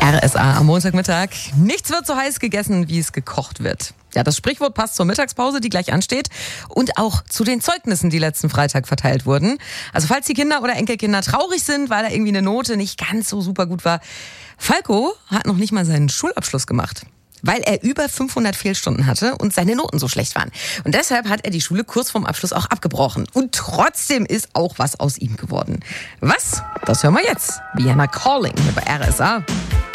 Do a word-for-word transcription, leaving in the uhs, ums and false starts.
R S A am Montagmittag. Nichts wird so heiß gegessen, wie es gekocht wird. Ja, das Sprichwort passt zur Mittagspause, die gleich ansteht, und auch zu den Zeugnissen, die letzten Freitag verteilt wurden. Also falls die Kinder oder Enkelkinder traurig sind, weil da irgendwie eine Note nicht ganz so super gut war. Falco hat noch nicht mal seinen Schulabschluss gemacht, weil er über fünfhundert Fehlstunden hatte und seine Noten so schlecht waren. Und deshalb hat er die Schule kurz vorm Abschluss auch abgebrochen. Und trotzdem ist auch was aus ihm geworden. Was? Das hören wir jetzt. Vienna Calling hier bei R S A.